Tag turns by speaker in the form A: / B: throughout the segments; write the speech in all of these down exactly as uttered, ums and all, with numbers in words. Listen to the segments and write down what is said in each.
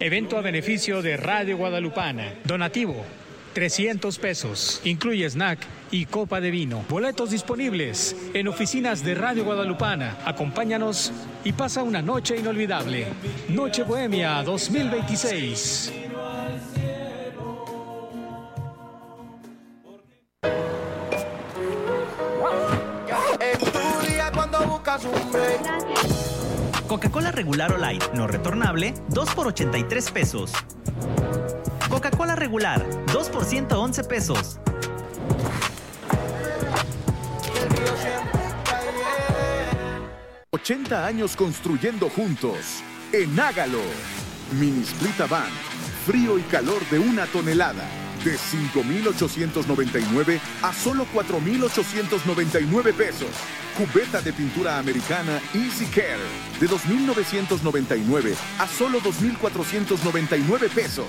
A: Evento a beneficio de Radio Guadalupana. Donativo, trescientos pesos. Incluye snack y copa de vino. Boletos disponibles en oficinas de Radio Guadalupana. Acompáñanos y pasa una noche inolvidable. Noche Bohemia dos mil veintiséis.
B: Coca-Cola regular o light, no retornable, dos por ochenta y tres pesos. Coca-Cola regular, dos por ciento once pesos.
C: ochenta años construyendo juntos. En Hágalo. Mini Split Avant. Frío y calor de una tonelada. De cinco mil ochocientos noventa y nueve a solo cuatro mil ochocientos noventa y nueve pesos. Cubeta de pintura americana Easy Care. De dos mil novecientos noventa y nueve a solo dos mil cuatrocientos noventa y nueve pesos.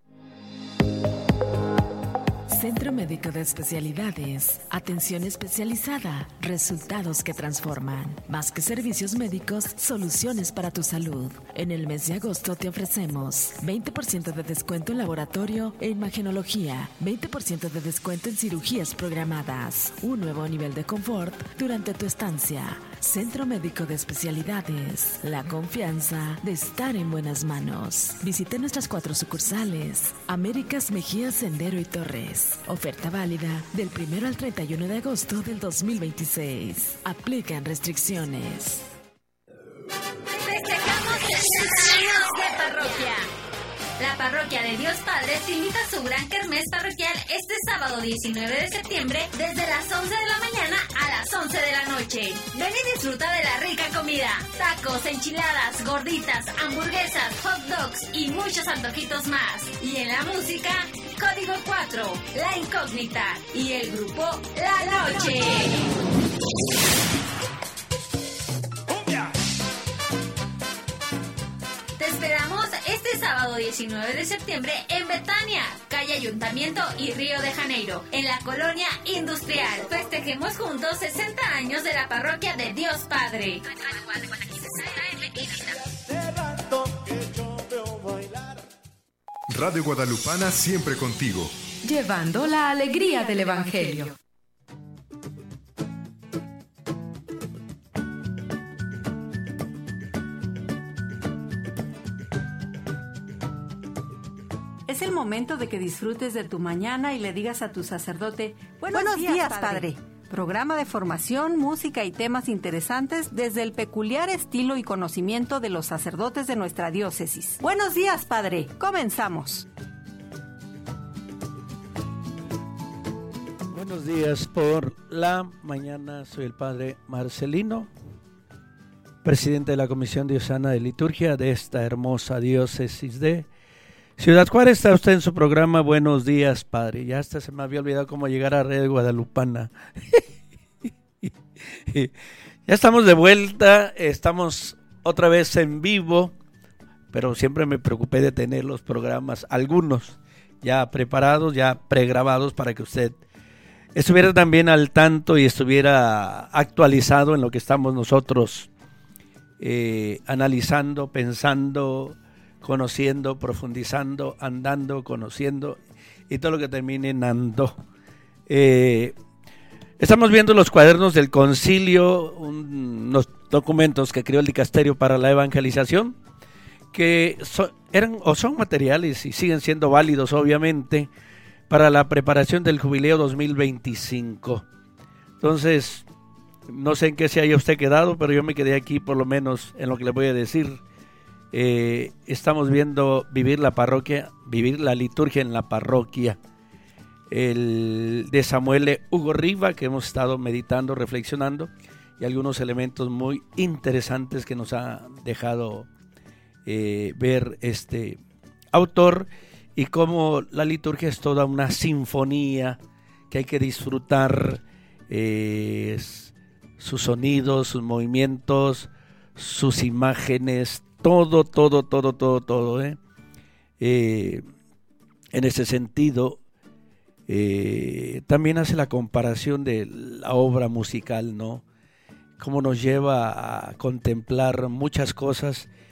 D: Centro Médico de Especialidades. Atención especializada. Resultados que transforman. Más que servicios médicos, soluciones para tu salud. En el mes de agosto te ofrecemos veinte por ciento de descuento en laboratorio e imagenología, veinte por ciento de descuento en cirugías programadas, un nuevo nivel de confort durante tu estancia. Centro Médico de Especialidades. La confianza de estar en buenas manos. Visite nuestras cuatro sucursales. Américas, Mejía, Sendero y Torres. Oferta válida del primero al treinta y uno de agosto del dos mil veintiséis. Aplican restricciones.
E: Festejamos sesenta años de parroquia. La Parroquia de Dios Padre te invita a su gran kermés parroquial este sábado diecinueve de septiembre desde las once de la mañana a las once de la noche. Ven y disfruta de la rica comida, tacos, enchiladas, gorditas, hamburguesas, hot dogs y muchos antojitos más. Y en la música, Código cuatro, La Incógnita y el grupo La Noche. Te esperamos este sábado diecinueve de septiembre en Betania, calle Ayuntamiento y Río de Janeiro, en la colonia industrial. Festejemos juntos sesenta años de la Parroquia de Dios Padre.
F: Radio Guadalupana siempre contigo.
G: Llevando la alegría del Evangelio.
H: Es el momento de que disfrutes de tu mañana y le digas a tu sacerdote, buenos,
I: Buenos
H: días,
I: días,
H: padre.
I: padre.
H: Programa de formación, música y temas interesantes desde el peculiar estilo y conocimiento de los sacerdotes de nuestra diócesis. Buenos días, padre. Comenzamos.
J: Buenos días por la mañana. Soy el padre Marcelino, presidente de la Comisión Diocesana de Liturgia de esta hermosa diócesis de Ciudad Juárez. Está usted en su programa Buenos días, padre. Ya hasta se me había olvidado cómo llegar a Red Guadalupana. Ya estamos de vuelta, estamos otra vez en vivo, pero siempre me preocupé de tener los programas, algunos ya preparados, ya pregrabados, para que usted estuviera también al tanto y estuviera actualizado en lo que estamos nosotros eh, analizando, pensando, conociendo, profundizando, andando, conociendo y todo lo que termine en ando. Eh, estamos viendo los cuadernos del concilio, un, unos documentos que creó el Dicasterio para la Evangelización, que so, eran o son materiales y siguen siendo válidos, obviamente, para la preparación del jubileo dos mil veinticinco. Entonces, no sé en qué se haya usted quedado, pero yo me quedé aquí por lo menos en lo que le voy a decir. Eh, estamos viendo vivir la parroquia, vivir la liturgia en la parroquia, el de Samuel Hugo Riva, que hemos estado meditando, reflexionando, y algunos elementos muy interesantes que nos ha dejado eh, ver este autor, y cómo la liturgia es toda una sinfonía que hay que disfrutar, eh, sus sonidos, sus movimientos, sus imágenes, todo, todo, todo, todo, todo. ¿eh? Eh, en ese sentido, eh, también hace la comparación de la obra musical, ¿no? Cómo nos lleva a contemplar muchas cosas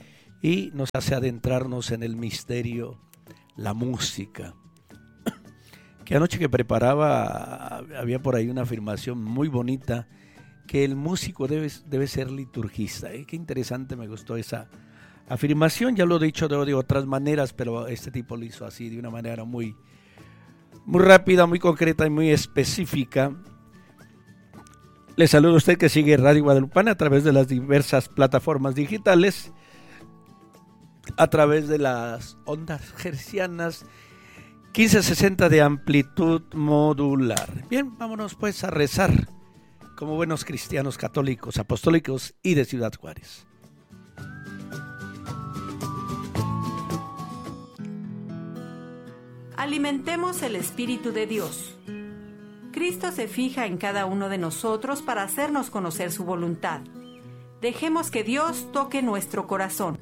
J: y nos hace adentrarnos en el misterio, la música. Que anoche que preparaba había por ahí una afirmación muy bonita, que el músico debe, debe ser liturgista. ¿eh? Qué interesante, me gustó esa afirmación. Ya lo he dicho de, de otras maneras, pero este tipo lo hizo así, de una manera muy, muy rápida, muy concreta y muy específica. Le saludo a usted que sigue Radio Guadalupana a través de las diversas plataformas digitales, a través de las ondas hercianas quince sesenta de amplitud modular. Bien, vámonos pues a rezar como buenos cristianos católicos, apostólicos y de Ciudad Juárez.
H: Alimentemos el Espíritu de Dios. Cristo se fija en cada uno de nosotros para hacernos conocer su voluntad. Dejemos que Dios toque nuestro corazón.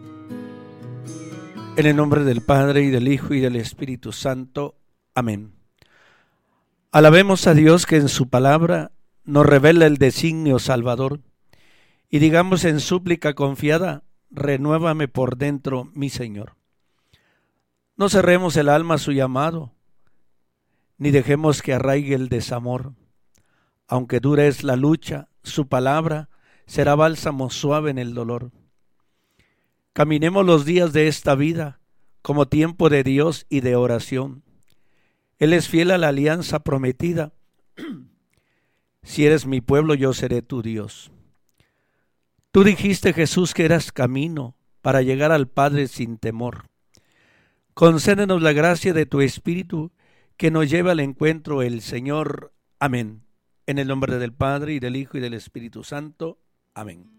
J: En el nombre del Padre, y del Hijo, y del Espíritu Santo. Amén. Alabemos a Dios que en su palabra nos revela el designio salvador, y digamos en súplica confiada: renuévame por dentro, mi Señor. No cerremos el alma a su llamado, ni dejemos que arraigue el desamor. Aunque dura es la lucha, su palabra será bálsamo suave en el dolor. Caminemos los días de esta vida como tiempo de Dios y de oración. Él es fiel a la alianza prometida. Si eres mi pueblo, yo seré tu Dios. Tú dijiste, Jesús, que eras camino para llegar al Padre sin temor. Concédenos la gracia de tu Espíritu que nos lleve al encuentro el Señor. Amén. En el nombre del Padre, y del Hijo, y del Espíritu Santo. Amén.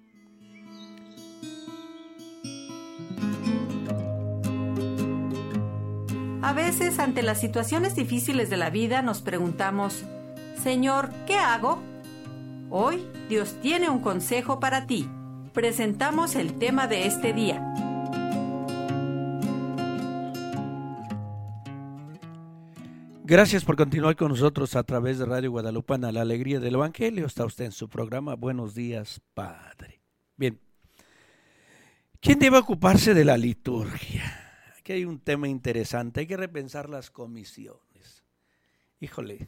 H: A veces, ante las situaciones difíciles de la vida, nos preguntamos: Señor, ¿qué hago? Hoy, Dios tiene un consejo para ti. Presentamos el tema de este día.
J: Gracias por continuar con nosotros a través de Radio Guadalupana, la alegría del Evangelio. Está usted en su programa Buenos Días, Padre. Bien, ¿quién debe ocuparse de la liturgia? Aquí hay un tema interesante, hay que repensar las comisiones. Híjole,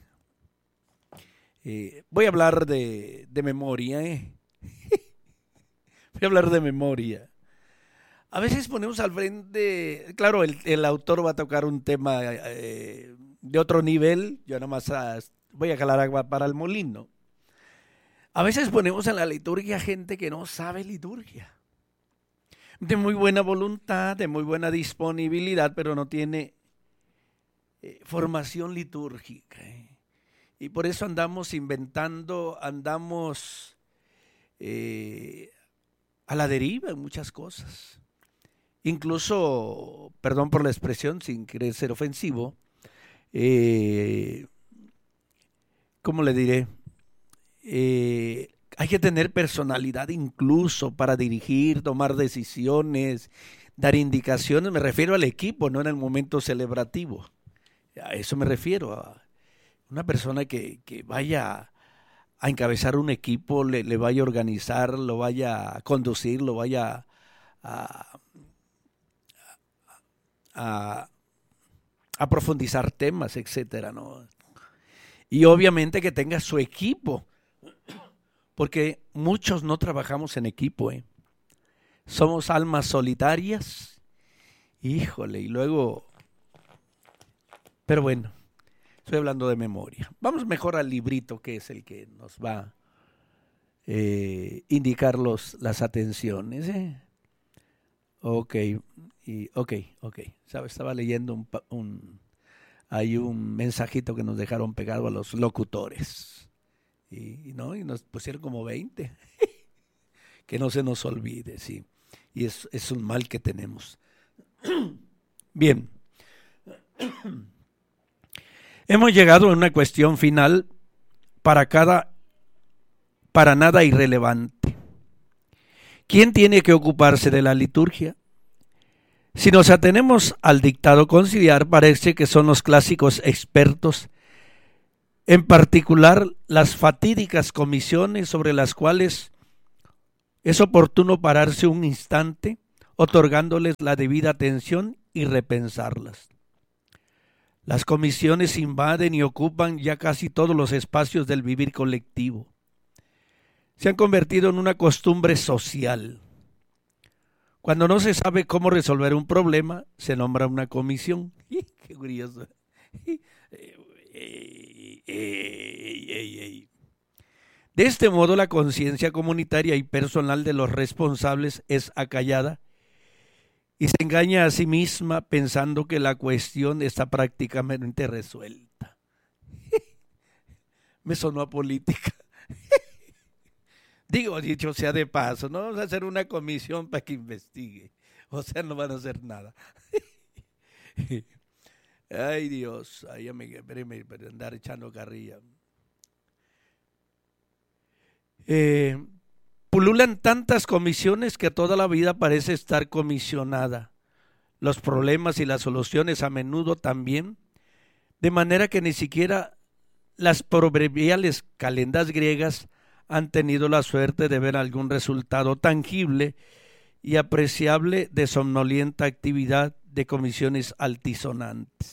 J: eh, voy a hablar de, de memoria, ¿eh? Voy a hablar de memoria. A veces ponemos al frente, claro, el, el autor va a tocar un tema eh, de otro nivel, yo nada más a, voy a jalar agua para el molino. A veces ponemos en la liturgia gente que no sabe liturgia, de muy buena voluntad, de muy buena disponibilidad, pero no tiene eh, formación litúrgica. ¿eh? Y por eso andamos inventando, andamos eh, a la deriva en muchas cosas. Incluso, perdón por la expresión, sin querer ser ofensivo, eh, ¿cómo le diré? Eh, hay que tener personalidad incluso para dirigir, tomar decisiones, dar indicaciones. Me refiero al equipo, no en el momento celebrativo. A eso me refiero, a una persona que, que vaya a encabezar un equipo, le, le vaya a organizar, lo vaya a conducir, lo vaya a, a, a profundizar temas, etcétera, ¿no? Y obviamente que tenga su equipo, porque muchos no trabajamos en equipo, ¿eh? Somos almas solitarias, híjole, y luego, pero bueno, estoy hablando de memoria. Vamos mejor al librito, que es el que nos va a eh, indicar los, las atenciones, ¿eh? Ok, y, ok, ok, ¿sabes? Estaba leyendo un, un, hay un mensajito que nos dejaron pegado a los locutores. Y, ¿no? y nos pusieron como veinte. Que no se nos olvide, sí. Y es, es un mal que tenemos. Bien. Hemos llegado a una cuestión final para cada, para nada irrelevante. ¿Quién tiene que ocuparse de la liturgia? Si nos atenemos al dictado conciliar, parece que son los clásicos expertos, en particular las fatídicas comisiones sobre las cuales es oportuno pararse un instante, otorgándoles la debida atención y repensarlas. Las comisiones invaden y ocupan ya casi todos los espacios del vivir colectivo. Se han convertido en una costumbre social. Cuando no se sabe cómo resolver un problema, se nombra una comisión. ¡Qué curioso! De este modo, la conciencia comunitaria y personal de los responsables es acallada y se engaña a sí misma pensando que la cuestión está prácticamente resuelta. Me sonó a política. Digo, dicho sea de paso, no vamos a hacer una comisión para que investigue. O sea, no van a hacer nada. Ay, Dios, ay, ya me espérame para andar echando carrilla. Eh, pululan tantas comisiones que toda la vida parece estar comisionada. Los problemas y las soluciones a menudo también, de manera que ni siquiera las proverbiales calendas griegas han tenido la suerte de ver algún resultado tangible y apreciable de somnolienta actividad de comisiones altisonantes.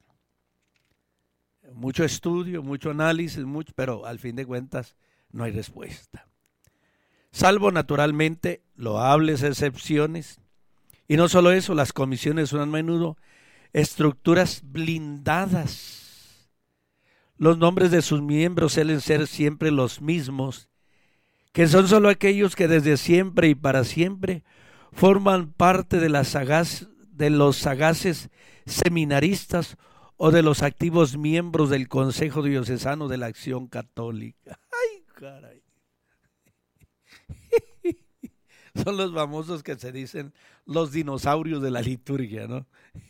J: Mucho estudio, mucho análisis, mucho, pero al fin de cuentas no hay respuesta. Salvo naturalmente loables excepciones. Y no solo eso, las comisiones son a menudo estructuras blindadas. Los nombres de sus miembros suelen ser siempre los mismos, que son solo aquellos que desde siempre y para siempre forman parte de, la sagaz, de los sagaces seminaristas o de los activos miembros del Consejo Diocesano de la Acción Católica. ¡Ay, caray! Son los famosos que se dicen los dinosaurios de la liturgia, ¿no?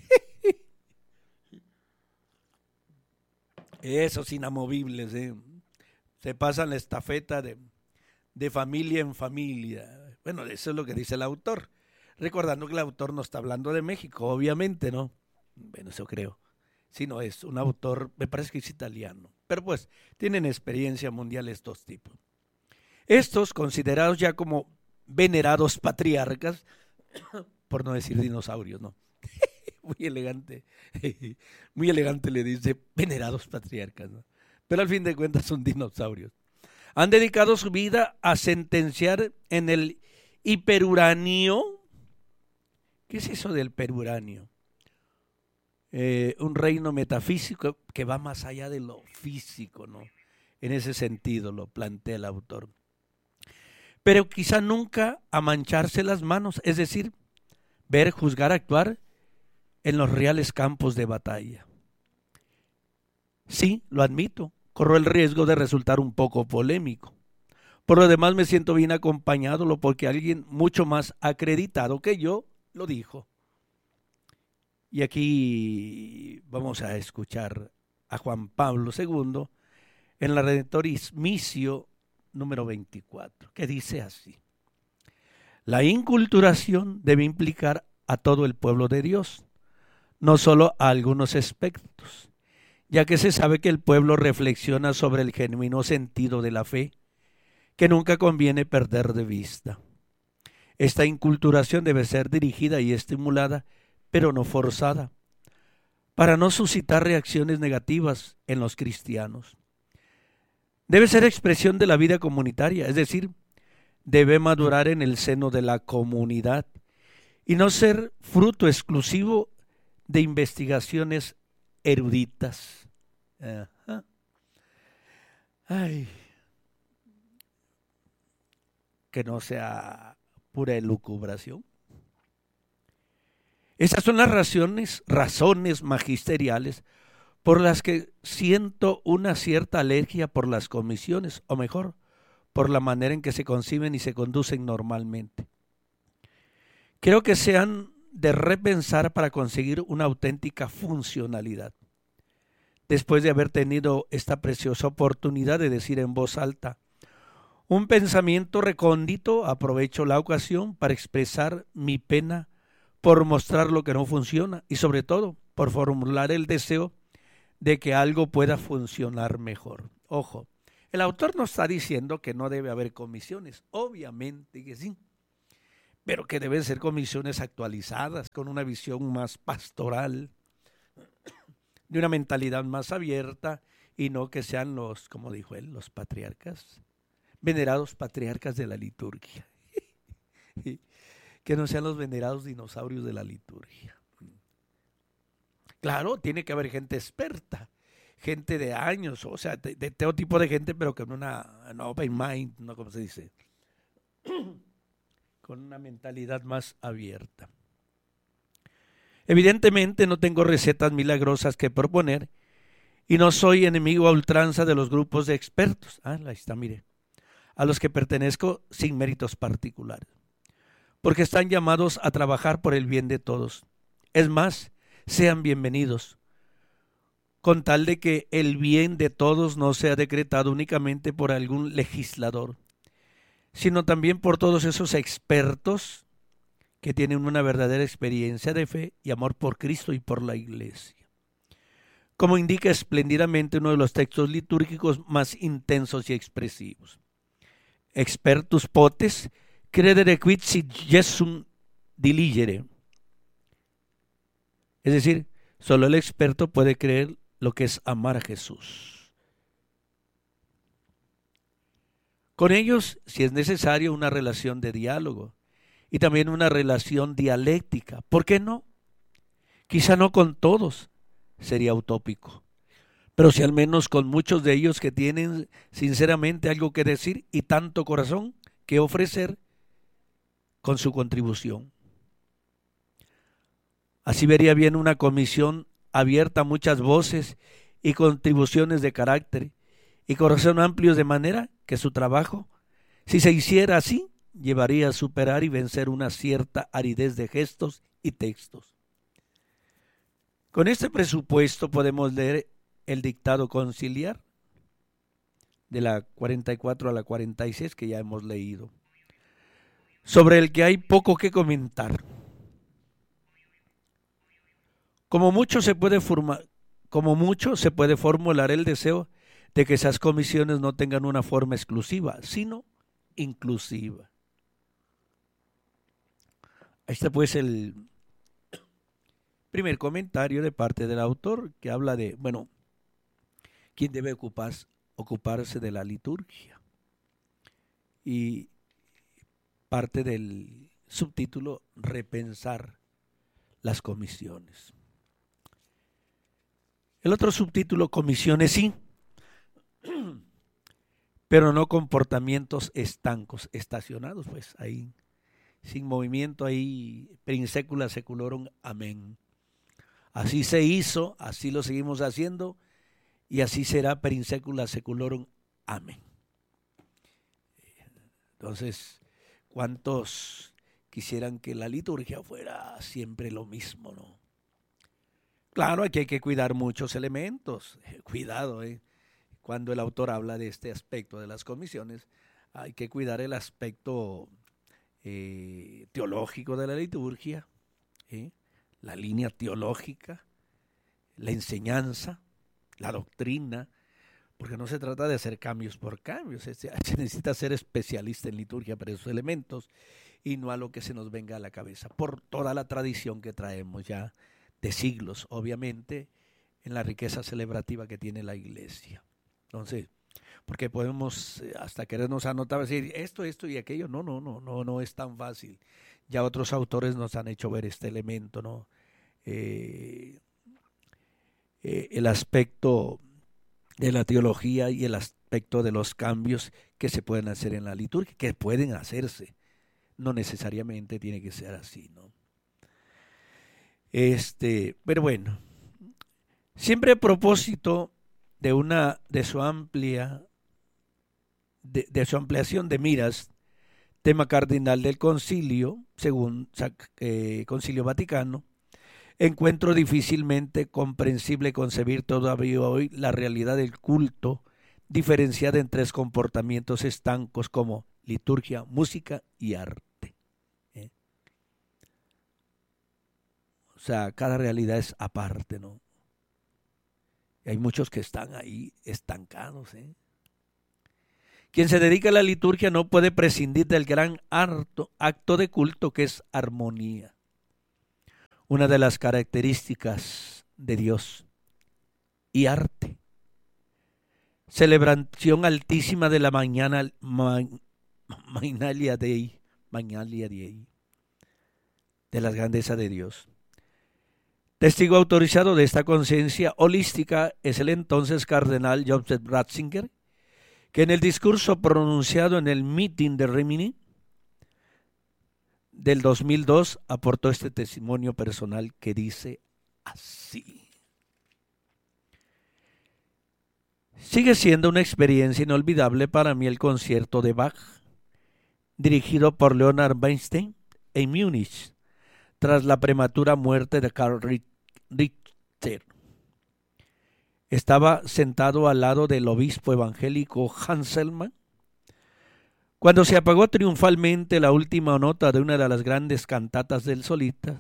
J: Esos inamovibles, ¿eh? Se pasan la estafeta de, de familia en familia. Bueno, eso es lo que dice el autor. Recordando que el autor no está hablando de México, obviamente, ¿no? Bueno, eso creo. Si no, es un autor, me parece que es italiano. Pero pues, tienen experiencia mundial estos tipos. Estos, considerados ya como venerados patriarcas, por no decir dinosaurios, ¿no? Muy elegante, muy elegante le dice venerados patriarcas, ¿no? Pero al fin de cuentas son dinosaurios. Han dedicado su vida a sentenciar en el hiperuranio. ¿Qué es eso del peruranio? Eh, un reino metafísico que va más allá de lo físico, ¿no? En ese sentido lo plantea el autor. Pero quizá nunca a mancharse las manos, es decir, ver, juzgar, actuar en los reales campos de batalla. Sí, lo admito, corro el riesgo de resultar un poco polémico. Por lo demás me siento bien acompañado porque alguien mucho más acreditado que yo lo dijo. Y aquí vamos a escuchar a Juan Pablo segundo en la Redemptoris Missio número veinticuatro, que dice así: la inculturación debe implicar a todo el pueblo de Dios, no solo a algunos aspectos, ya que se sabe que el pueblo reflexiona sobre el genuino sentido de la fe, que nunca conviene perder de vista. Esta inculturación debe ser dirigida y estimulada, pero no forzada, para no suscitar reacciones negativas en los cristianos. Debe ser expresión de la vida comunitaria, es decir, debe madurar en el seno de la comunidad y no ser fruto exclusivo de investigaciones eruditas. Ajá. Ay, que no sea pura elucubración. Esas son las razones, razones magisteriales por las que siento una cierta alergia por las comisiones, o mejor, por la manera en que se conciben y se conducen normalmente. Creo que se han de repensar para conseguir una auténtica funcionalidad. Después de haber tenido esta preciosa oportunidad de decir en voz alta un pensamiento recóndito, aprovecho la ocasión para expresar mi pena por mostrar lo que no funciona y sobre todo por formular el deseo de que algo pueda funcionar mejor. Ojo, el autor no está diciendo que no debe haber comisiones, obviamente que sí, pero que deben ser comisiones actualizadas, con una visión más pastoral, de una mentalidad más abierta, y no que sean los, como dijo él, los patriarcas, venerados patriarcas de la liturgia. Que no sean los venerados dinosaurios de la liturgia. Claro, tiene que haber gente experta, gente de años, o sea, de, de todo tipo de gente, pero con una, una open mind, ¿no? Como se dice, con una mentalidad más abierta. Evidentemente no tengo recetas milagrosas que proponer y no soy enemigo a ultranza de los grupos de expertos. Ah, ahí está, mire, a los que pertenezco sin méritos particulares, porque están llamados a trabajar por el bien de todos. Es más, sean bienvenidos, con tal de que el bien de todos no sea decretado únicamente por algún legislador, sino también por todos esos expertos que tienen una verdadera experiencia de fe y amor por Cristo y por la Iglesia. Como indica espléndidamente uno de los textos litúrgicos más intensos y expresivos. Expertus potes credere quid sit Jesum diligere. Es decir, solo el experto puede creer lo que es amar a Jesús. Con ellos, si es necesario, una relación de diálogo y también una relación dialéctica. ¿Por qué no? Quizá no con todos, sería utópico, pero si al menos con muchos de ellos que tienen sinceramente algo que decir y tanto corazón que ofrecer con su contribución. Así vería bien una comisión abierta a muchas voces y contribuciones de carácter y corazón amplios, de manera que su trabajo, si se hiciera así, llevaría a superar y vencer una cierta aridez de gestos y textos. Con este presupuesto podemos leer el dictado conciliar de la cuarenta y cuatro a la cuarenta y seis que ya hemos leído, sobre el que hay poco que comentar. Como mucho se puede formar, como mucho se puede formular el deseo de que esas comisiones no tengan una forma exclusiva, sino inclusiva. Ahí está pues el primer comentario de parte del autor, que habla de, bueno, quién debe ocupar, ocuparse de la liturgia. Y parte del subtítulo, repensar las comisiones. El otro subtítulo, comisiones sí, pero no comportamientos estancos, estacionados, pues ahí, sin movimiento, ahí, per secula seculorum, amén. Así se hizo, así lo seguimos haciendo, y así será per secula seculorum, amén. Entonces, ¿cuántos quisieran que la liturgia fuera siempre lo mismo, no? Claro, aquí hay que cuidar muchos elementos. Cuidado, ¿eh? Cuando el autor habla de este aspecto de las comisiones, hay que cuidar el aspecto eh, teológico de la liturgia, ¿eh? La línea teológica, la enseñanza, la doctrina, porque no se trata de hacer cambios por cambios, se, se necesita ser especialista en liturgia para esos elementos y no a lo que se nos venga a la cabeza, por toda la tradición que traemos ya de siglos, obviamente, en la riqueza celebrativa que tiene la Iglesia. Entonces, porque podemos hasta querernos anotar, decir esto, esto y aquello, no, no, no, no, no es tan fácil. Ya otros autores nos han hecho ver este elemento, ¿no? Eh, eh, el aspecto de la teología y el aspecto de los cambios que se pueden hacer en la liturgia, que pueden hacerse, no necesariamente tiene que ser así, ¿no? Este, pero bueno, siempre a propósito de una de su amplia de, de su ampliación de miras, tema cardinal del concilio, según eh, Concilio Vaticano, encuentro difícilmente comprensible concebir todavía hoy la realidad del culto diferenciada en tres comportamientos estancos como liturgia, música y arte. O sea, cada realidad es aparte, ¿no? Y hay muchos que están ahí estancados, ¿eh? Quien se dedica a la liturgia no puede prescindir del gran acto, acto de culto que es armonía. Una de las características de Dios y arte. Celebración altísima de la mañana, ma, Magnalia Dei, Magnalia Dei, de la grandeza de Dios. Testigo autorizado de esta conciencia holística es el entonces cardenal Joseph Ratzinger, que en el discurso pronunciado en el meeting de Rimini del dos mil dos aportó este testimonio personal que dice así. Sigue siendo una experiencia inolvidable para mí el concierto de Bach, dirigido por Leonard Bernstein en Múnich, tras la prematura muerte de Karl Richter. Estaba sentado al lado del obispo evangélico Hanselmann cuando se apagó triunfalmente la última nota de una de las grandes cantatas del solista,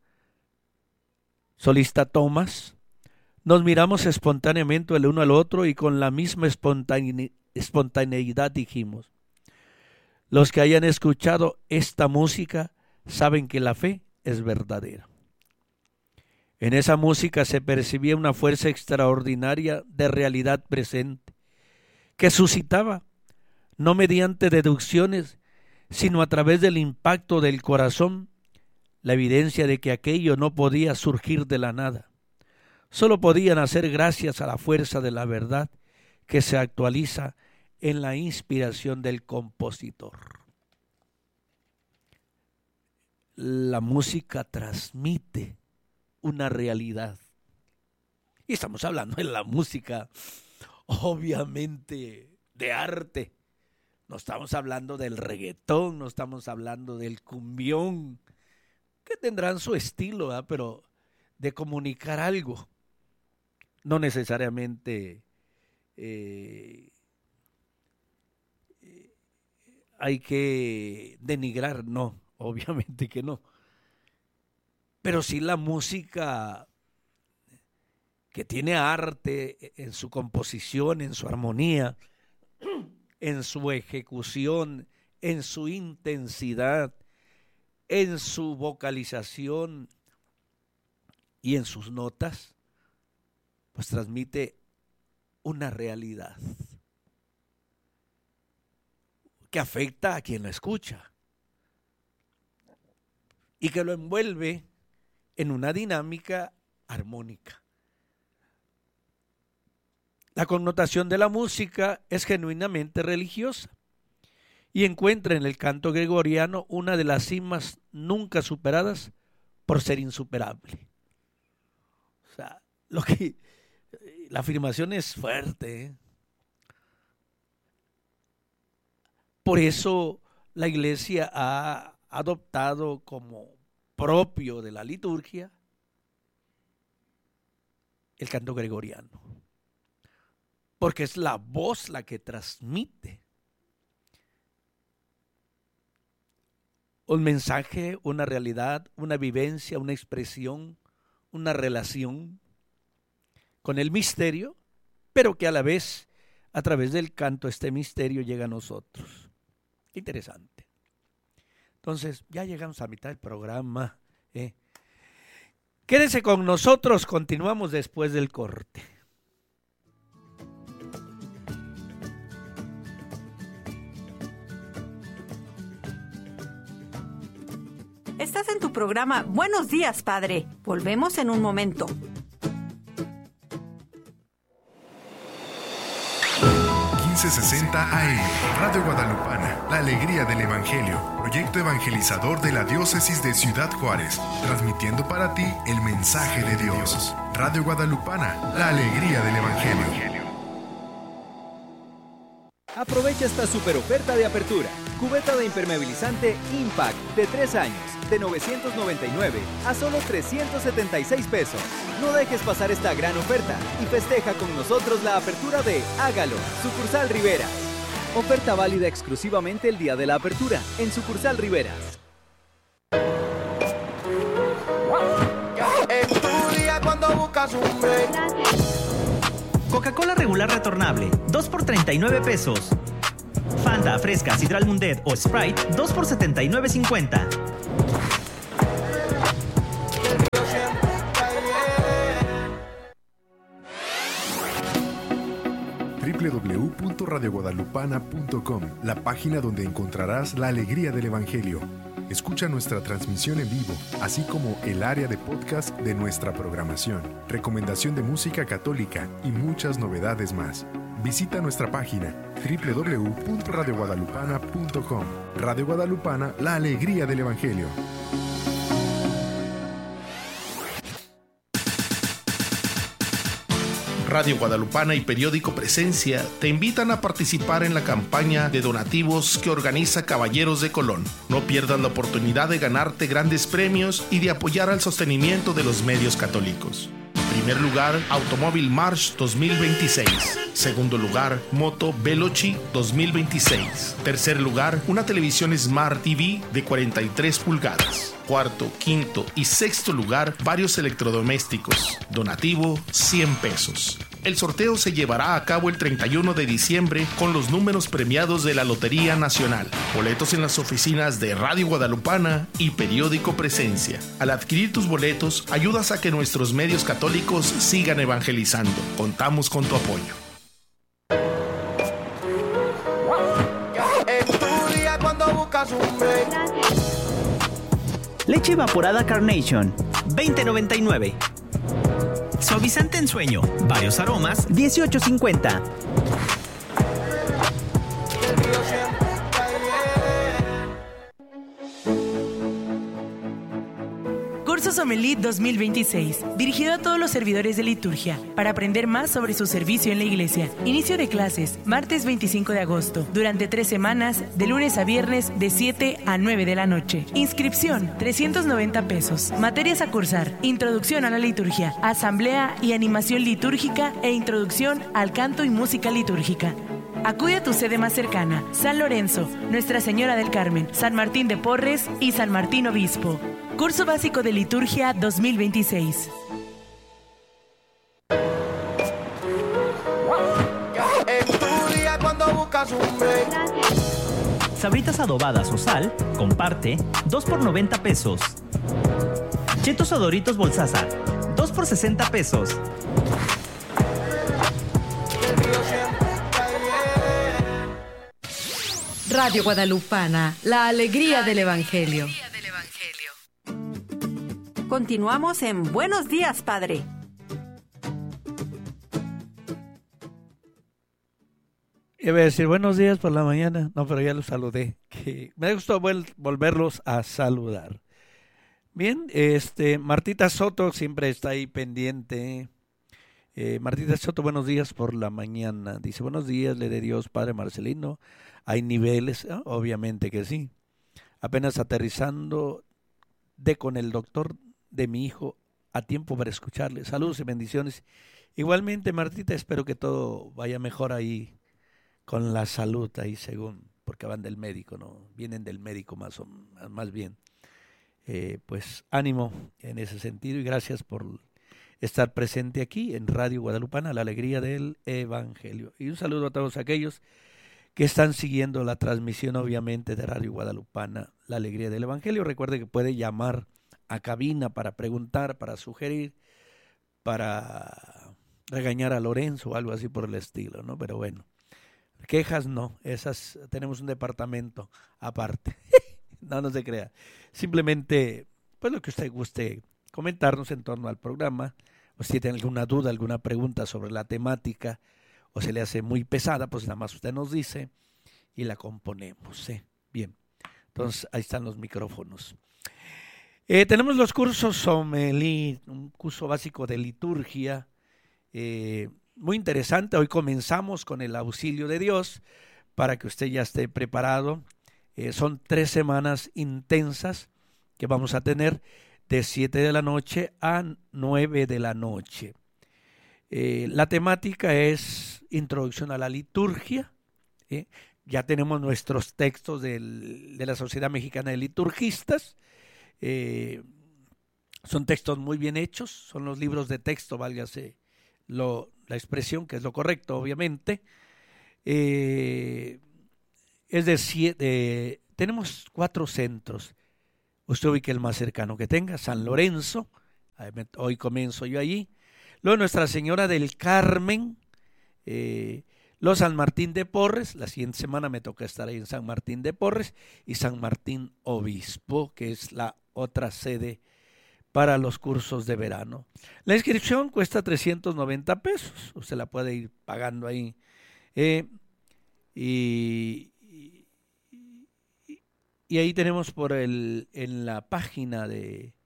J: solista Thomas. Nos miramos espontáneamente el uno al otro y con la misma espontane- espontaneidad dijimos: los que hayan escuchado esta música saben que la fe es verdadera. En esa música se percibía una fuerza extraordinaria de realidad presente, que suscitaba, no mediante deducciones, sino a través del impacto del corazón, la evidencia de que aquello no podía surgir de la nada. Solo podían hacer gracias a la fuerza de la verdad que se actualiza en la inspiración del compositor. La música transmite una realidad. Y estamos hablando de la música, obviamente, de arte. No estamos hablando del reggaetón, no estamos hablando del cumbión, que tendrán su estilo, ¿verdad? Pero de comunicar algo. No necesariamente eh, hay que denigrar, no, obviamente que no. Pero sí la música que tiene arte en su composición, en su armonía, en su ejecución, en su intensidad, en su vocalización y en sus notas, pues transmite una realidad que afecta a quien la escucha y que lo envuelve en una dinámica armónica. La connotación de la música es genuinamente religiosa y encuentra en el canto gregoriano una de las cimas nunca superadas por ser insuperable. O sea, lo que la afirmación es fuerte, ¿eh? Por eso la Iglesia ha adoptado como propio de la liturgia el canto gregoriano, porque es la voz la que transmite un mensaje, una realidad, una vivencia, una expresión, una relación con el misterio, pero que a la vez a través del canto este misterio llega a nosotros. Qué interesante. Entonces, ya llegamos a mitad del programa. ¿eh? Quédense con nosotros, continuamos después del corte.
H: Estás en tu programa Buenos Días, Padre. Volvemos en un momento.
F: quince sesenta A M, Radio Guadalupana, la alegría del Evangelio, proyecto evangelizador de la diócesis de Ciudad Juárez, transmitiendo para ti el mensaje de Dios. Radio Guadalupana, la alegría del Evangelio.
I: Aprovecha esta super oferta de apertura. Cubeta de impermeabilizante Impact de tres años, de novecientos noventa y nueve a solo trescientos setenta y seis pesos. No dejes pasar esta gran oferta y festeja con nosotros la apertura de Hágalo, Sucursal Riveras. Oferta válida exclusivamente el día de la apertura en Sucursal Riveras.
B: Coca-Cola regular retornable, dos por treinta y nueve pesos. Fanta, Fresca, Sidral Mundet o Sprite, dos por setenta y nueve cincuenta.
F: doble u doble u doble u punto radio guadalupana punto com, la página donde encontrarás la alegría del Evangelio. Escucha nuestra transmisión en vivo, así como el área de podcast de nuestra programación, recomendación de música católica y muchas novedades más. Visita nuestra página doble u doble u doble u punto radio guadalupana punto com. Radio Guadalupana, la alegría del Evangelio.
K: Radio Guadalupana y Periódico Presencia te invitan a participar en la campaña de donativos que organiza Caballeros de Colón. No pierdas la oportunidad de ganarte grandes premios y de apoyar al sostenimiento de los medios católicos. Primer lugar, Automóvil March dos mil veintiséis. Segundo lugar, Moto Veloci dos mil veintiséis. Tercer lugar, una televisión Smart T V de cuarenta y tres pulgadas. Cuarto, quinto y sexto lugar, varios electrodomésticos. Donativo, cien pesos. El sorteo se llevará a cabo el treinta y uno de diciembre con los números premiados de la Lotería Nacional. Boletos en las oficinas de Radio Guadalupana y Periódico Presencia. Al adquirir tus boletos, ayudas a que nuestros medios católicos sigan evangelizando. Contamos con tu apoyo.
L: Estudia cuando buscas un break.
B: Leche evaporada Carnation, veinte noventa y nueve. Suavizante en sueño, varios aromas, dieciocho cincuenta.
M: Curso Sommelier dos mil veintiséis, dirigido a todos los servidores de liturgia, para aprender más sobre su servicio en la iglesia. Inicio de clases, martes veinticinco de agosto, durante tres semanas, de lunes a viernes, de siete a nueve de la noche. Inscripción, trescientos noventa pesos. Materias a cursar, introducción a la liturgia, asamblea y animación litúrgica e introducción al canto y música litúrgica. Acude a tu sede más cercana, San Lorenzo, Nuestra Señora del Carmen, San Martín de Porres y San Martín Obispo. Curso Básico de Liturgia dos mil veintiséis.
L: Estudia cuando buscas un break.
B: Sabritas adobadas o sal, comparte, dos por noventa pesos. Chetos o Doritos Bolsaza, dos por sesenta pesos.
G: Radio Guadalupana, la alegría del Evangelio.
H: Continuamos en Buenos Días, Padre.
J: Iba a decir buenos días por la mañana, no, pero ya los saludé. Que me gustó vol- volverlos a saludar. Bien, este Martita Soto siempre está ahí pendiente. Eh, Martita Soto, buenos días por la mañana. Dice, buenos días, le de Dios, Padre Marcelino. Hay niveles, ¿eh? Obviamente que sí. Apenas aterrizando de con el doctor de mi hijo a tiempo para escucharle. Saludos y bendiciones. Igualmente, Martita, espero que todo vaya mejor ahí con la salud, ahí según, porque van del médico, ¿no? Vienen del médico más, o, más bien. Eh, pues ánimo en ese sentido y gracias por estar presente aquí en Radio Guadalupana, la alegría del Evangelio. Y un saludo a todos aquellos que están siguiendo la transmisión, obviamente, de Radio Guadalupana, la alegría del Evangelio. Recuerde que puede llamar a cabina para preguntar, para sugerir, para regañar a Lorenzo o algo así por el estilo, ¿no? Pero bueno, quejas no, esas tenemos un departamento aparte. No, no se crea. Simplemente, pues lo que usted guste comentarnos en torno al programa, o si tiene alguna duda, alguna pregunta sobre la temática, o se le hace muy pesada, pues nada más usted nos dice y la componemos, ¿eh? Bien, entonces ahí están los micrófonos. Eh, tenemos los cursos Sommelier, un curso básico de liturgia, eh, muy interesante. Hoy comenzamos con el auxilio de Dios para que usted ya esté preparado. Eh, son tres semanas intensas que vamos a tener de siete de la noche a nueve de la noche. Eh, la temática es introducción a la liturgia. ¿eh? Ya tenemos nuestros textos del, de la Sociedad Mexicana de Liturgistas. Eh, son textos muy bien hechos, son los libros de texto, válgase lo, la expresión, que es lo correcto, obviamente. Eh, es de siete, tenemos cuatro centros. Usted ubique el más cercano que tenga, San Lorenzo, hoy comienzo yo allí. Luego Nuestra Señora del Carmen, eh, los San Martín de Porres, la siguiente semana me toca estar ahí en San Martín de Porres, y San Martín Obispo, que es la otra sede para los cursos de verano. La inscripción cuesta trescientos noventa pesos, usted la puede ir pagando ahí. Eh, y, y, y ahí tenemos por el, en la página de,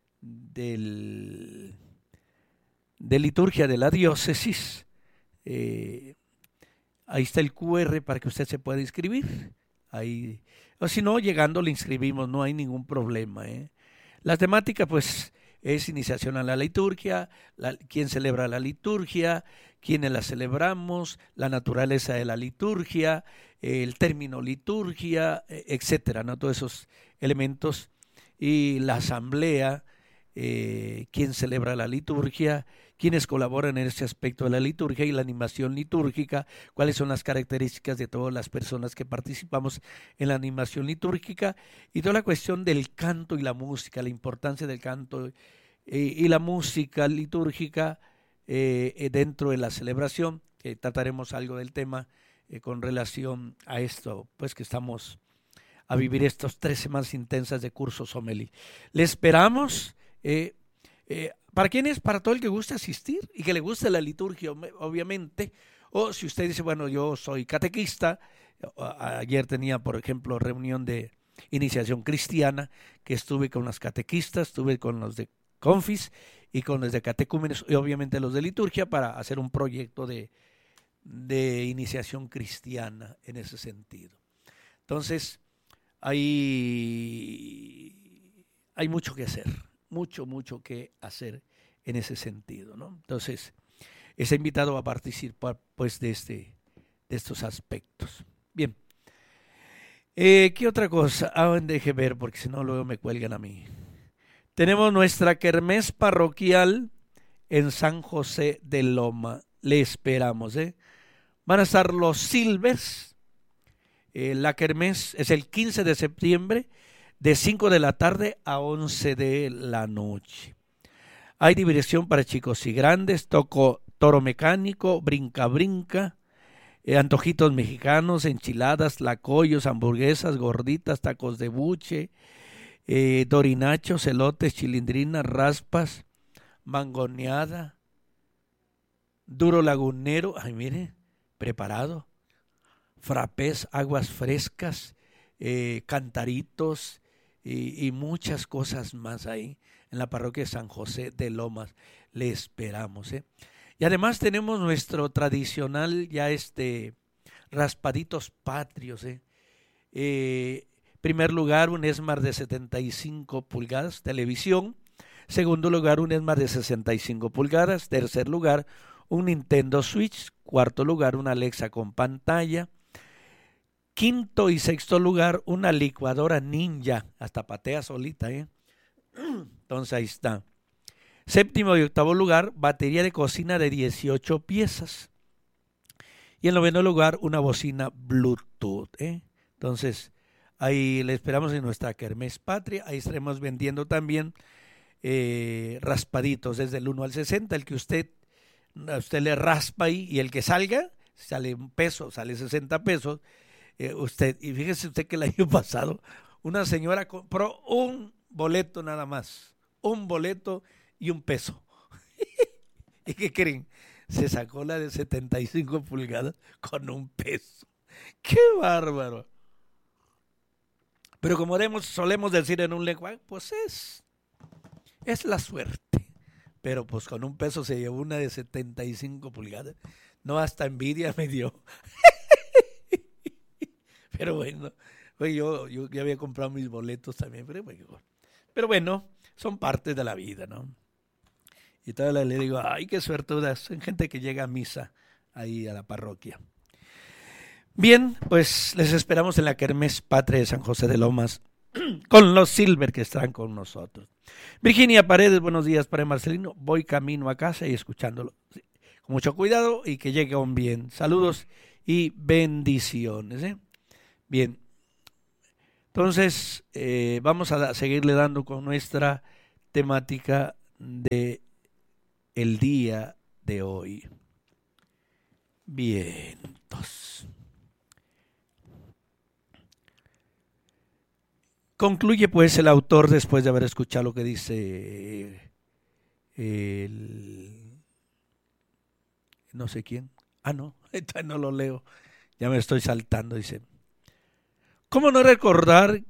J: del, de liturgia de la diócesis, eh, ahí está el cu erre para que usted se pueda inscribir. Ahí, o si no, llegando le inscribimos, no hay ningún problema. ¿eh? La temática, pues, es iniciación a la liturgia, la, quién celebra la liturgia, quiénes la celebramos, la naturaleza de la liturgia, el término liturgia, etcétera, ¿no? Todos esos elementos. Y la asamblea, eh, quién celebra la liturgia, quiénes colaboran en este aspecto de la liturgia y la animación litúrgica, cuáles son las características de todas las personas que participamos en la animación litúrgica, y toda la cuestión del canto y la música, la importancia del canto eh, y la música litúrgica eh, dentro de la celebración, que trataremos algo del tema eh, con relación a esto, pues que estamos a vivir estas tres semanas intensas de curso Sommelier. Le esperamos. Eh, eh, ¿Para quién es? Para todo el que guste asistir y que le guste la liturgia, obviamente. O si usted dice, bueno, yo soy catequista. Ayer tenía, por ejemplo, reunión de iniciación cristiana, que estuve con los catequistas, estuve con los de Confis y con los de catecúmenos y obviamente los de liturgia para hacer un proyecto de, de iniciación cristiana en ese sentido. Entonces, hay, hay mucho que hacer. mucho, mucho que hacer en ese sentido, ¿no? Entonces, está invitado a participar, pues, de, este, de estos aspectos. Bien. Eh, ¿Qué otra cosa? Ah, deje ver, porque si no, luego me cuelgan a mí. Tenemos nuestra kermés parroquial en San José de Loma. Le esperamos, ¿eh? Van a estar los Silvers. Eh, la kermés es el quince de septiembre, de cinco de la tarde a once de la noche. Hay diversión para chicos y grandes, toco toro mecánico, brinca brinca, eh, antojitos mexicanos, enchiladas, tlacoyos, hamburguesas, gorditas, tacos de buche, eh, dorinachos, elotes, chilindrinas, raspas, mangoneada, duro lagunero, ay mire, preparado, frappés, aguas frescas, eh, cantaritos, Y, y muchas cosas más ahí en la parroquia de San José de Lomas. Le esperamos, ¿eh? Y además tenemos nuestro tradicional ya este raspaditos patrios, ¿eh? Eh, primer lugar, un Esmar de setenta y cinco pulgadas, televisión. Segundo lugar, un Esmar de sesenta y cinco pulgadas. Tercer lugar, un Nintendo Switch. Cuarto lugar, una Alexa con pantalla. Quinto y sexto lugar, una licuadora Ninja, hasta patea solita, ¿eh? Entonces ahí está. Séptimo y octavo lugar, batería de cocina de dieciocho piezas. Y en noveno lugar, una bocina Bluetooth, ¿eh? Entonces, ahí le esperamos en nuestra kermés patria. Ahí estaremos vendiendo también eh, raspaditos desde el uno al sesenta. El que usted, a usted le raspa ahí y el que salga, sale un peso, sale sesenta pesos. Eh, usted, y fíjese usted que el año pasado una señora compró un boleto nada más, un boleto y un peso. ¿Y qué creen? Se sacó la de setenta y cinco pulgadas con un peso. ¡Qué bárbaro! Pero como demos, solemos decir en un lenguaje, pues es, es la suerte. Pero pues con un peso se llevó una de setenta y cinco pulgadas. No, hasta envidia me dio. Pero bueno, yo, yo ya había comprado mis boletos también, pero, pero bueno, son parte de la vida, ¿no? Y todavía le digo, ay, qué suertudas, son gente que llega a misa ahí a la parroquia. Bien, pues les esperamos en la kermés patria de San José de Lomas con los Silver que estarán con nosotros. Virginia Paredes, buenos días para Marcelino, voy camino a casa y escuchándolo. Con mucho cuidado y que llegue un bien. Saludos y bendiciones, ¿eh? Bien, entonces eh, vamos a da- seguirle dando con nuestra temática de el día de hoy. Bien, entonces. Concluye pues el autor después de haber escuchado lo que dice el no sé quién. Ah, no, entonces no lo leo. Ya me estoy saltando, dice. ¿Cómo no recordar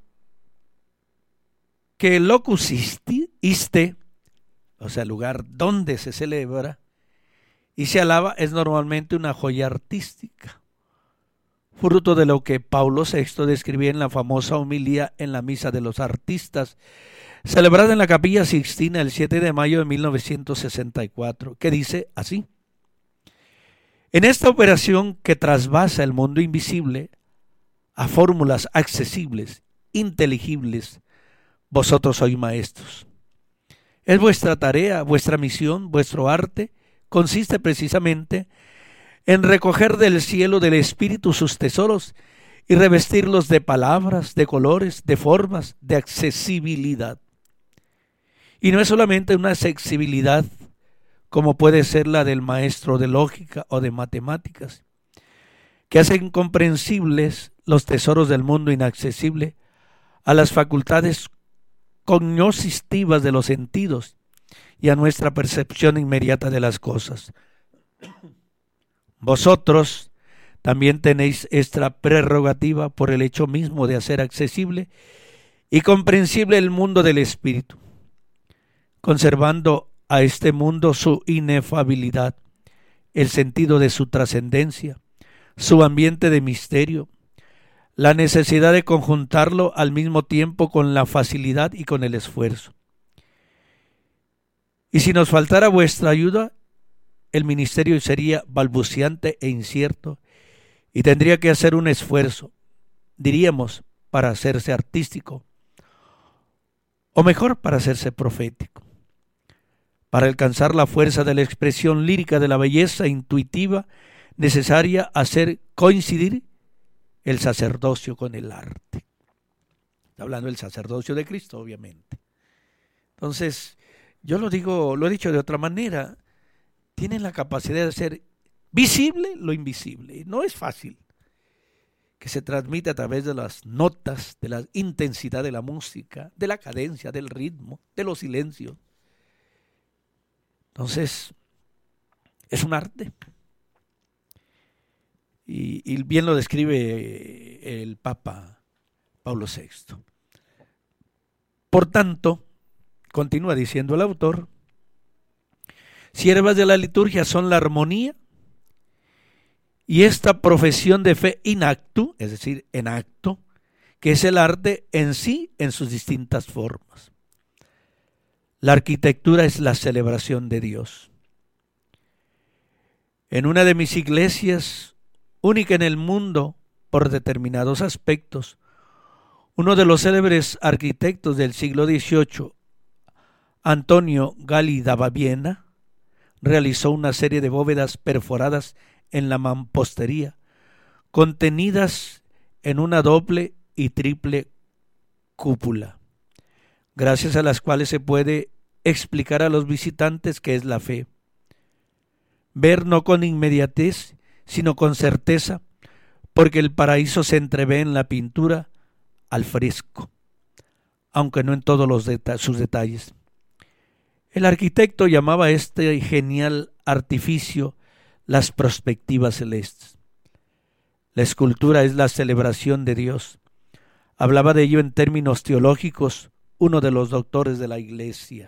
J: que el locus iste, o sea, el lugar donde se celebra y se alaba, es normalmente una joya artística, fruto de lo que Pablo sexto describía en la famosa homilía en la Misa de los Artistas, celebrada en la Capilla Sixtina el siete de mayo de mil novecientos sesenta y cuatro, que dice así: en esta operación que trasvasa el mundo invisible a fórmulas accesibles, inteligibles, vosotros sois maestros. Es vuestra tarea, vuestra misión, vuestro arte, consiste precisamente en recoger del cielo del Espíritu sus tesoros y revestirlos de palabras, de colores, de formas, de accesibilidad. Y no es solamente una accesibilidad como puede ser la del maestro de lógica o de matemáticas, que hacen comprensibles los tesoros del mundo inaccesible a las facultades cognoscitivas de los sentidos y a nuestra percepción inmediata de las cosas. Vosotros también tenéis esta prerrogativa por el hecho mismo de hacer accesible y comprensible el mundo del espíritu, conservando a este mundo su inefabilidad, el sentido de su trascendencia, su ambiente de misterio, la necesidad de conjuntarlo al mismo tiempo con la facilidad y con el esfuerzo. Y si nos faltara vuestra ayuda, el ministerio sería balbuciante e incierto y tendría que hacer un esfuerzo, diríamos, para hacerse artístico, o mejor, para hacerse profético, para alcanzar la fuerza de la expresión lírica de la belleza intuitiva necesaria hacer coincidir el sacerdocio con el arte. Está hablando del sacerdocio de Cristo, obviamente. Entonces, yo lo digo, lo he dicho de otra manera, tienen la capacidad de hacer visible lo invisible. No es fácil que se transmite a través de las notas, de la intensidad de la música, de la cadencia, del ritmo, de los silencios. Entonces, es un arte. Y, y bien lo describe el Papa Pablo sexto. Por tanto, continúa diciendo el autor, siervas de la liturgia son la armonía y esta profesión de fe in actu, es decir, en acto, que es el arte en sí en sus distintas formas. La arquitectura es la celebración de Dios. En una de mis iglesias, única en el mundo por determinados aspectos, uno de los célebres arquitectos del siglo dieciocho, Antonio Gali da Baviera, realizó una serie de bóvedas perforadas en la mampostería, contenidas en una doble y triple cúpula, gracias a las cuales se puede explicar a los visitantes qué es la fe. Ver no con inmediatez, sino con certeza, porque el paraíso se entrevé en la pintura al fresco, aunque no en todos los deta- sus detalles. El arquitecto llamaba a este genial artificio las perspectivas celestes. La escultura es la celebración de Dios. Hablaba de ello en términos teológicos uno de los doctores de la Iglesia.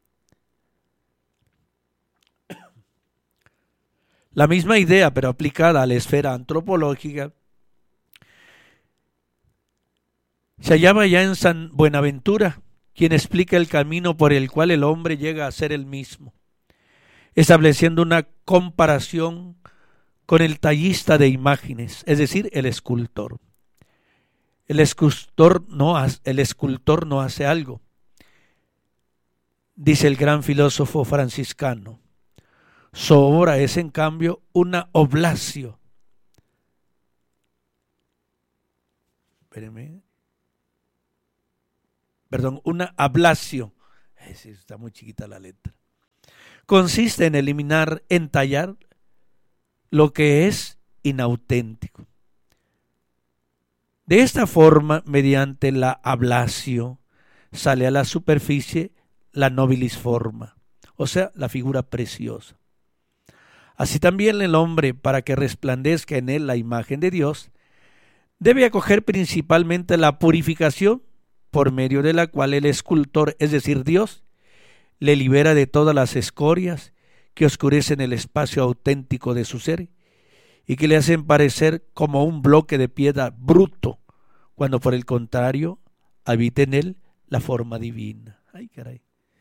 J: La misma idea, pero aplicada a la esfera antropológica, se hallaba ya en San Buenaventura, quien explica el camino por el cual el hombre llega a ser el mismo, estableciendo una comparación con el tallista de imágenes, es decir, el escultor. El escultor no hace, el escultor no hace algo, dice el gran filósofo franciscano. Su obra es, en cambio, una oblatio. espérenme, perdón, una ablacio, es, está muy chiquita la letra, consiste en eliminar, entallar lo que es inauténtico. De esta forma, mediante la ablacio, sale a la superficie la nobilis forma, o sea, la figura preciosa. Así también el hombre, para que resplandezca en él la imagen de Dios, debe acoger principalmente la purificación, por medio de la cual el escultor, es decir, Dios, le libera de todas las escorias que oscurecen el espacio auténtico de su ser y que le hacen parecer como un bloque de piedra bruto, cuando por el contrario habita en él la forma divina. Ay, caray.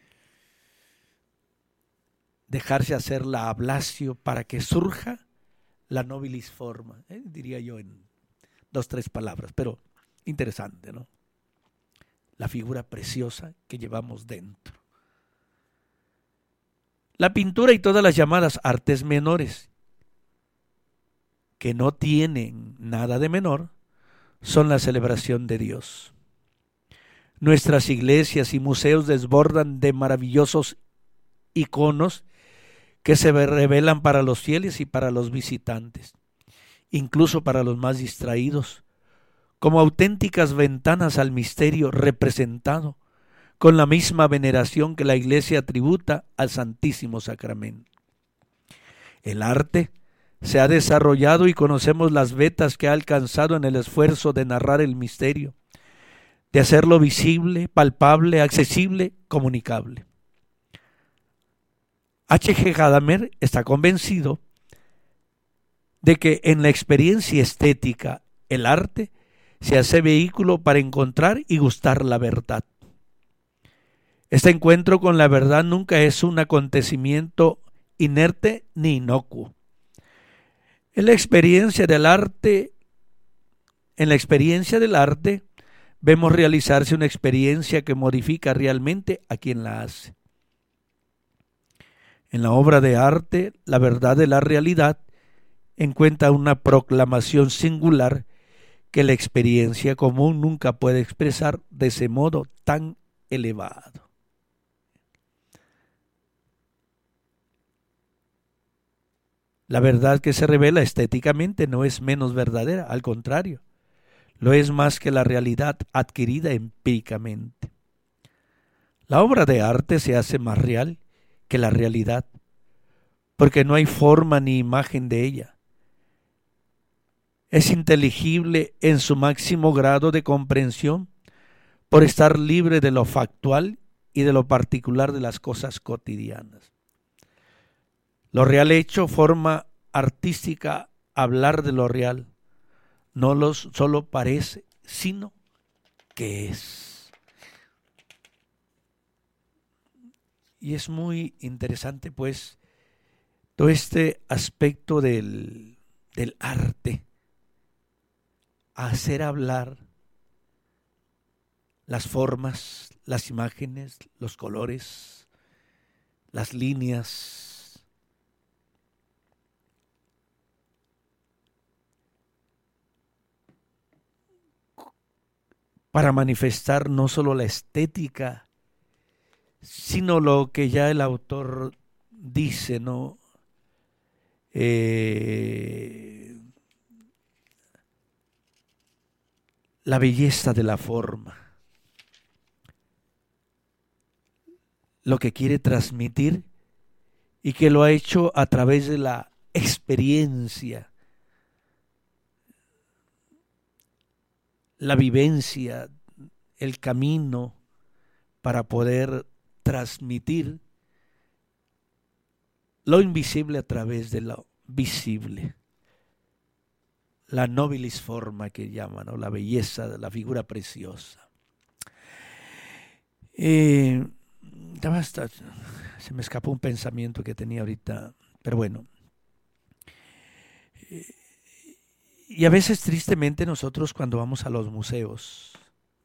J: Dejarse hacer la ablacio para que surja la nobilis forma, ¿eh? diría yo en dos, tres palabras, pero interesante, ¿no? La figura preciosa que llevamos dentro. La pintura y todas las llamadas artes menores, que no tienen nada de menor, son la celebración de Dios. Nuestras iglesias y museos desbordan de maravillosos iconos que se revelan para los fieles y para los visitantes, incluso para los más distraídos, como auténticas ventanas al misterio representado, con la misma veneración que la Iglesia tributa al Santísimo Sacramento. El arte se ha desarrollado y conocemos las vetas que ha alcanzado en el esfuerzo de narrar el misterio, de hacerlo visible, palpable, accesible, comunicable. H G Gadamer está convencido de que en la experiencia estética el arte se hace vehículo para encontrar y gustar la verdad. Este encuentro con la verdad nunca es un acontecimiento inerte ni inocuo. En la experiencia del arte, en la experiencia del arte, vemos realizarse una experiencia que modifica realmente a quien la hace. En la obra de arte, la verdad de la realidad encuentra una proclamación singular que la experiencia común nunca puede expresar de ese modo tan elevado. La verdad que se revela estéticamente no es menos verdadera, al contrario, lo es más que la realidad adquirida empíricamente. La obra de arte se hace más real que la realidad, porque no hay forma ni imagen de ella. Es inteligible en su máximo grado de comprensión por estar libre de lo factual y de lo particular de las cosas cotidianas. Lo real hecho forma artística hablar de lo real, no lo solo parece, sino que es. Y es muy interesante, pues, todo este aspecto del, del arte, hacer hablar las formas, las imágenes, los colores, las líneas. Para manifestar no solo la estética, sino lo que ya el autor dice, ¿no? Eh, la belleza de la forma. Lo que quiere transmitir y que lo ha hecho a través de la experiencia, la vivencia, el camino para poder transmitir lo invisible a través de lo visible. La nobilis forma que llaman, ¿no? La belleza de la figura preciosa. Eh, ya basta, se me escapó un pensamiento que tenía ahorita, pero bueno. Eh, y a veces tristemente nosotros cuando vamos a los museos,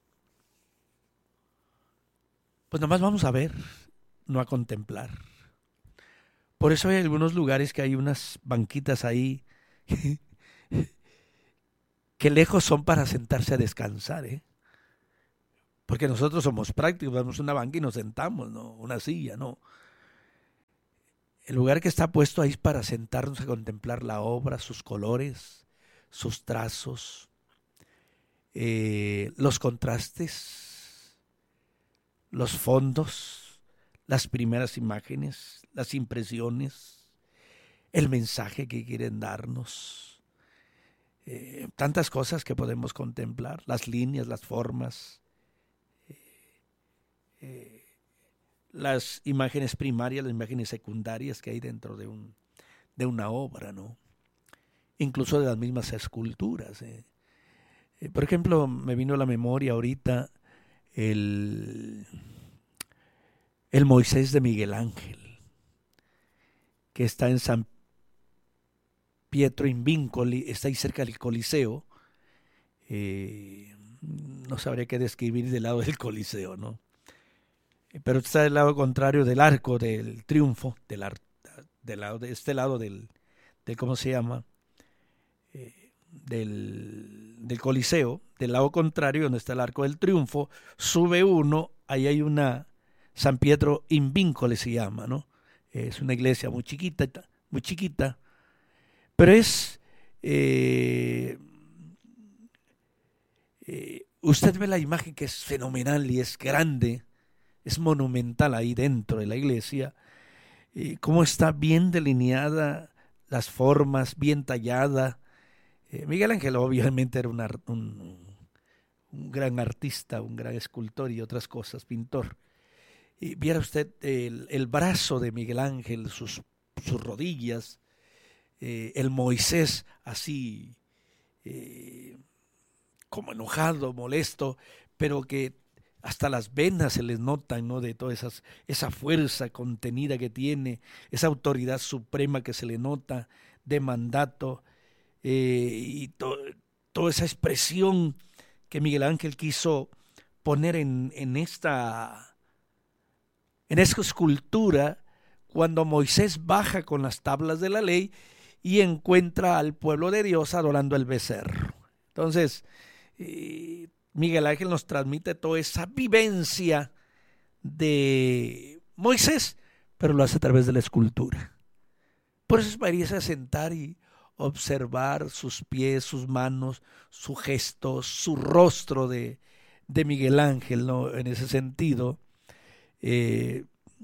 J: pues nomás vamos a ver, no a contemplar. Por eso hay algunos lugares que hay unas banquitas ahí que lejos son para sentarse a descansar, ¿eh? Porque nosotros somos prácticos, vamos a una banca y nos sentamos, ¿no? Una silla, ¿no? El lugar que está puesto ahí es para sentarnos a contemplar la obra, sus colores, sus trazos, eh, los contrastes, los fondos, las primeras imágenes, las impresiones, el mensaje que quieren darnos, eh, tantas cosas que podemos contemplar, las líneas, las formas, Eh, las imágenes primarias, las imágenes secundarias que hay dentro de un de una obra, ¿no? Incluso de las mismas esculturas. ¿eh? Eh, por ejemplo, me vino a la memoria ahorita el, el Moisés de Miguel Ángel, que está en San Pietro in Vincoli, está ahí cerca del Coliseo. Eh, no sabría qué describir del lado del Coliseo, ¿no? Pero está del lado contrario del Arco del Triunfo, del, ar, del lado de este lado del, del ¿cómo se llama? Eh, del, del Coliseo, del lado contrario donde está el Arco del Triunfo, sube uno, ahí hay una San Pietro in Vincoli se llama, ¿no? Es una iglesia muy chiquita, muy chiquita, pero es eh, eh, usted ve la imagen que es fenomenal y es grande. Es monumental ahí dentro de la iglesia, eh, cómo está bien delineada, las formas, bien tallada. Eh, Miguel Ángel obviamente era un, un, un gran artista, un gran escultor y otras cosas, pintor. Y viera usted el, el brazo de Miguel Ángel, sus, sus rodillas, eh, el Moisés así eh, como enojado, molesto, pero que hasta las venas se les notan, ¿no? De toda esas, esa fuerza contenida que tiene, esa autoridad suprema que se le nota de mandato, eh, y to, toda esa expresión que Miguel Ángel quiso poner en, en esta en esta escultura cuando Moisés baja con las tablas de la ley y encuentra al pueblo de Dios adorando el becerro. Entonces, eh, Miguel Ángel nos transmite toda esa vivencia de Moisés, pero lo hace a través de la escultura. Por eso es para irse a sentar y observar sus pies, sus manos, su gesto, su rostro de, de Miguel Ángel, ¿no? En ese sentido, eh,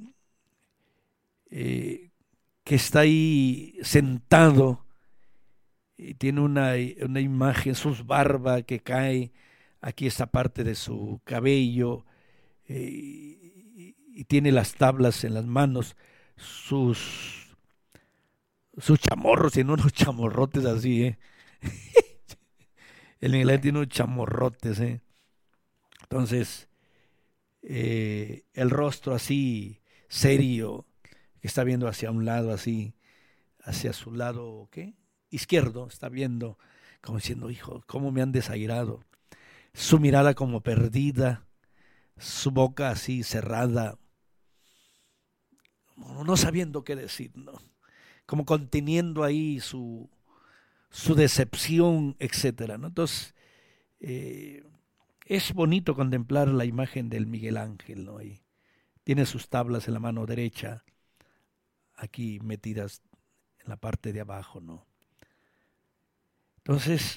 J: eh, que está ahí sentado y tiene una, una imagen, sus barbas que cae. Aquí esta parte de su cabello, eh, y, y tiene las tablas en las manos, sus, sus chamorros, tiene unos chamorrotes así, ¿eh? El Miguel Ángel tiene unos chamorrotes, ¿eh? Entonces, eh, el rostro así, serio, que está viendo hacia un lado así, hacia su lado, ¿qué? Izquierdo, está viendo, como diciendo, hijo, ¿cómo me han desairado? Su mirada como perdida, su boca así cerrada, no sabiendo qué decir, ¿no? Como conteniendo ahí su, su decepción, etcétera, ¿no? Entonces, eh, es bonito contemplar la imagen del Miguel Ángel, ¿no? Ahí tiene sus tablas en la mano derecha, aquí metidas en la parte de abajo, ¿no? Entonces,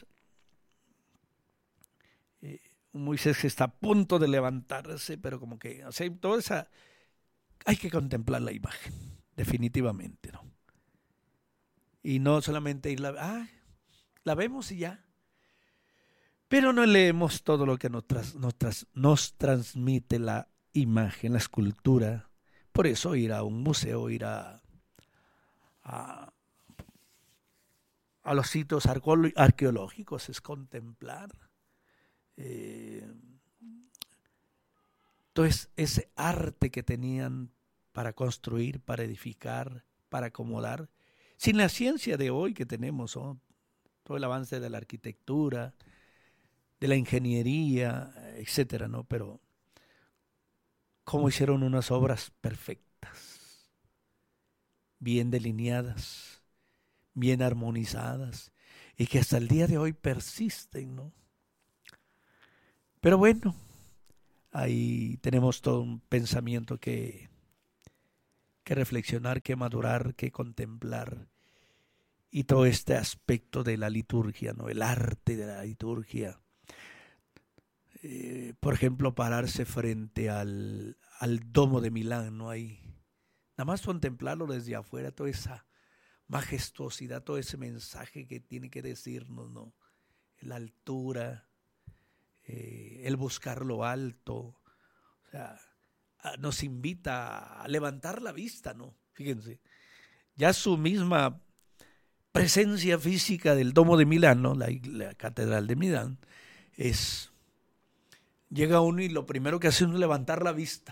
J: Eh, Moisés está a punto de levantarse, pero como que, o sea, toda esa, hay que contemplar la imagen, definitivamente, ¿no? Y no solamente ir, ah, la vemos y ya, pero no leemos todo lo que nos, tras, nos, tras, nos transmite la imagen, la escultura. Por eso ir a un museo, ir a, a, a los sitios arqueológicos es contemplar. Eh, entonces ese arte que tenían para construir, para edificar, para acomodar, sin la ciencia de hoy que tenemos, ¿no? Todo el avance de la arquitectura, de la ingeniería, etcétera, ¿no? Pero cómo hicieron unas obras perfectas, bien delineadas, bien armonizadas, y que hasta el día de hoy persisten, ¿no? Pero bueno, ahí tenemos todo un pensamiento que, que reflexionar, que madurar, que contemplar, y todo este aspecto de la liturgia, ¿no? El arte de la liturgia. Eh, por ejemplo, pararse frente al, al Domo de Milán, ¿no? Hay nada más contemplarlo desde afuera, toda esa majestuosidad, todo ese mensaje que tiene que decirnos, ¿no? La altura, eh, el buscar lo alto, o sea, nos invita a levantar la vista, ¿no? Fíjense, ya su misma presencia física del Domo de Milán, ¿no? la, la Catedral de Milán, es, llega uno y lo primero que hace uno es levantar la vista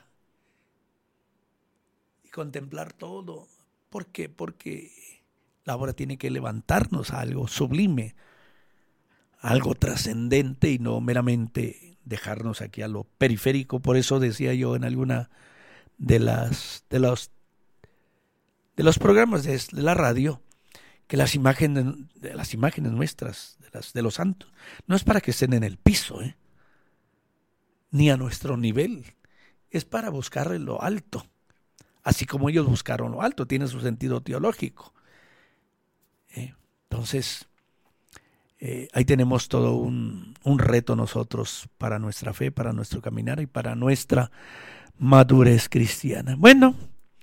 J: y contemplar todo. ¿Por qué? Porque la obra tiene que levantarnos a algo sublime, algo trascendente, y no meramente dejarnos aquí a lo periférico. Por eso decía yo en alguna de las de los de los programas de, de la radio que las imágenes de las imágenes nuestras, de las de los santos, no es para que estén en el piso, ¿eh? Ni a nuestro nivel, es para buscar lo alto, así como ellos buscaron lo alto, tiene su sentido teológico. ¿Eh? Entonces, eh, ahí tenemos todo un, un reto nosotros para nuestra fe, para nuestro caminar y para nuestra madurez cristiana. Bueno,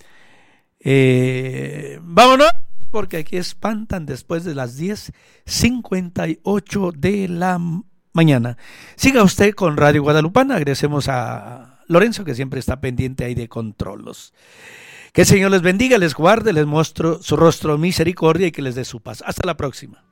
J: eh, vámonos, porque aquí espantan después de las diez cincuenta y ocho de la mañana. Siga usted con Radio Guadalupana. Agradecemos a Lorenzo, que siempre está pendiente ahí de controlos. Que el Señor les bendiga, les guarde, les muestre su rostro de misericordia y que les dé su paz. Hasta la próxima.